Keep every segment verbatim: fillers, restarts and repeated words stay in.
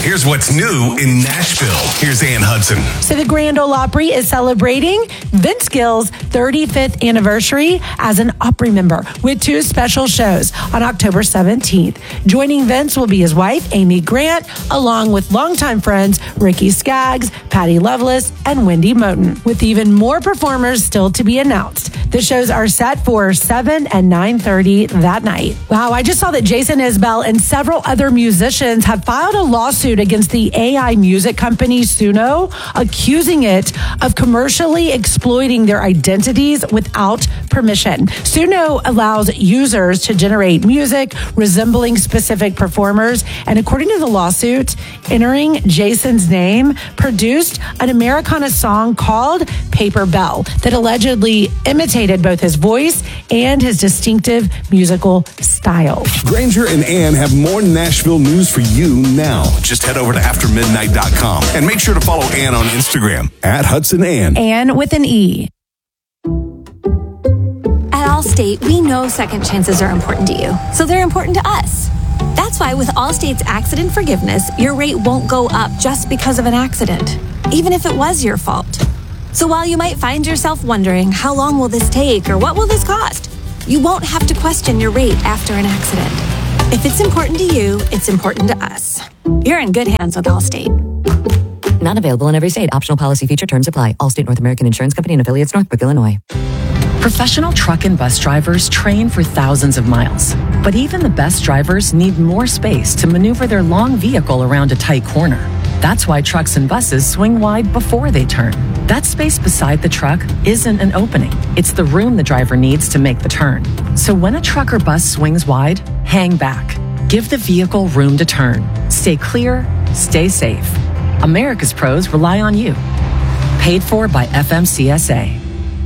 Here's what's new in Nashville. Here's Ann Hudson. So the Grand Ole Opry is celebrating Vince Gill's thirty-fifth anniversary as an Opry member with two special shows on October seventeenth. Joining Vince will be his wife, Amy Grant, along with longtime friends Ricky Skaggs, Patty Loveless, and Wendy Moten, with even more performers still to be announced. The shows are set for seven and nine thirty that night. Wow, I just saw that Jason Isbell and several other musicians have filed a lawsuit against the A I music company Suno, accusing it of commercially exploiting their identities without permission. Suno allows users to generate music resembling specific performers, and according to the lawsuit, entering Jason's name produced an Americana song called Paper Bell that allegedly imitated both his voice and his distinctive musical style. Granger and Ann have more Nashville news for you now. Just head over to after midnight dot com and make sure to follow Ann on Instagram at Hudson Ann. Ann with an E. At Allstate, we know second chances are important to you, so they're important to us. That's why with Allstate's accident forgiveness, your rate won't go up just because of an accident, even if it was your fault. So while you might find yourself wondering, how long will this take or what will this cost? You won't have to question your rate after an accident. If it's important to you, it's important to us. You're in good hands with Allstate. Not available in every state. Optional policy feature terms apply. Allstate North American Insurance Company and affiliates, Northbrook, Illinois. Professional truck and bus drivers train for thousands of miles. But even the best drivers need more space to maneuver their long vehicle around a tight corner. That's why trucks and buses swing wide before they turn. That space beside the truck isn't an opening. It's the room the driver needs to make the turn. So when a truck or bus swings wide, hang back. Give the vehicle room to turn. Stay clear, stay safe. America's pros rely on you. Paid for by F M C S A.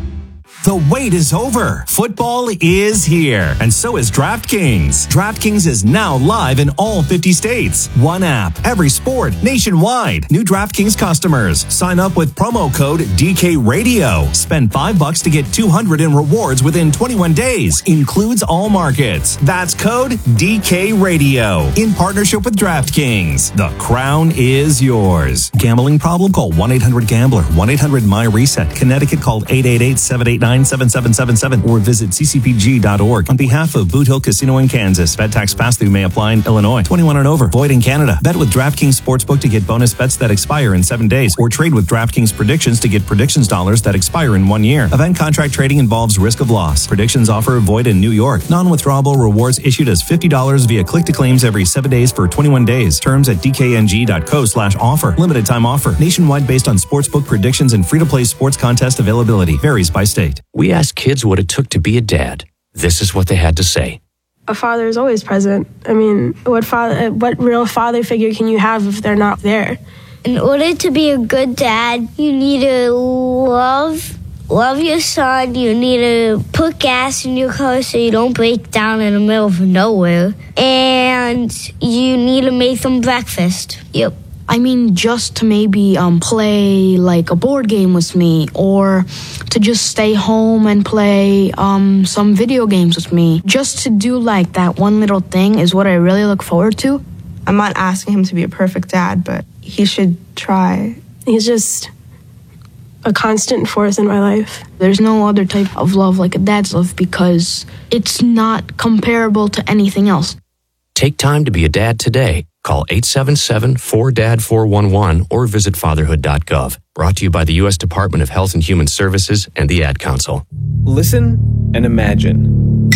The wait is over. Football is here, and so is DraftKings. DraftKings is now live in all fifty states. One app, every sport, nationwide. New DraftKings customers. Sign up with promo code D K Radio. Spend five bucks to get two hundred in rewards within twenty-one days. Includes all markets. That's code D K Radio. In partnership with DraftKings. The crown is yours. Gambling problem? Call one eight hundred gambler. one eight hundred my reset. Connecticut, call eight eight eight, seven eight nine, seven seven seven seven or visit c c p g dot org. On behalf of Boot Hill Casino in Kansas, bet tax pass-through may apply in Illinois. twenty-one and over. Void in Canada. Bet with DraftKings Sportsbook to get bonus bets that expire in seven days, or trade with DraftKings Predictions to get predictions dollars that expire in one year. Event contract trading involves risk of loss. Predictions offer void in New York. Non-withdrawable rewards issued as fifty dollars via click-to-claims every seven days for twenty-one days. Terms at d k n g dot co slash offer. Limited time offer. Nationwide based on sportsbook predictions and free-to-play sports contest availability. Varies by state. We asked kids what it took to be a dad. This is what they had to say. A father is always present. I mean, what father, what real father figure can you have if they're not there? In order to be a good dad, you need to love love your son. You need to put gas in your car so you don't break down in the middle of nowhere. And you need to make them breakfast. Yep. I mean, just to maybe um, play like a board game with me, or to just stay home and play um, some video games with me. Just to do like that one little thing is what I really look forward to. I'm not asking him to be a perfect dad, but he should try. He's just a constant force in my life. There's no other type of love like a dad's love because it's not comparable to anything else. Take time to be a dad today. Call eight seven seven, four D A D, four one one or visit fatherhood dot gov. Brought to you by the U S Department of Health and Human Services and the Ad Council. Listen and imagine.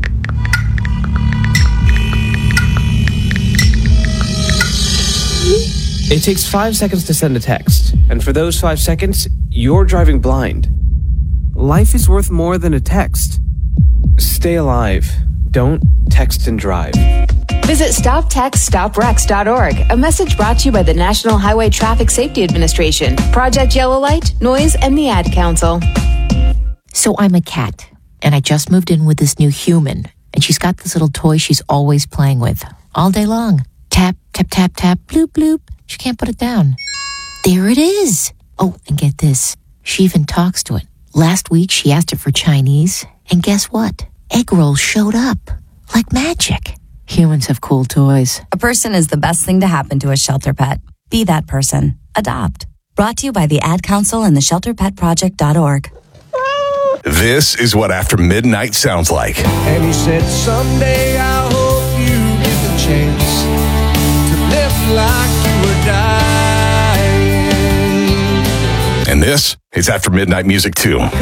It takes five seconds to send a text, and for those five seconds, you're driving blind. Life is worth more than a text. Stay alive. Don't text and drive. Visit stop text stop wrecks dot org. A message brought to you by the National Highway Traffic Safety Administration, Project Yellow Light, Noise, and the Ad Council. So I'm a cat, and I just moved in with this new human, and she's got this little toy she's always playing with, all day long. Tap, tap, tap, tap, bloop, bloop. She can't put it down. There it is. Oh, and get this. She even talks to it. Last week, she asked it for Chinese, and guess what? Egg rolls showed up. Like magic. Humans have cool toys. A person is the best thing to happen to a shelter pet. Be that person. Adopt. Brought to you by the Ad Council and the shelter pet project dot org. This is what After Midnight sounds like. And he said, someday I hope you get the chance to live like you were dying. And this is After Midnight Music too.